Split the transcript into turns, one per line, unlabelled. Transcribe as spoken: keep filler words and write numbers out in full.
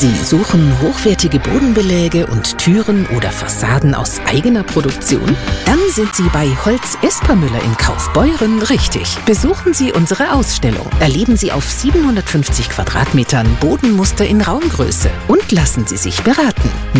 Sie suchen hochwertige Bodenbeläge und Türen oder Fassaden aus eigener Produktion? Dann sind Sie bei Holz Espermüller in Kaufbeuren richtig. Besuchen Sie unsere Ausstellung. Erleben Sie auf siebenhundertfünfzig Quadratmetern Bodenmuster in Raumgröße und lassen Sie sich beraten.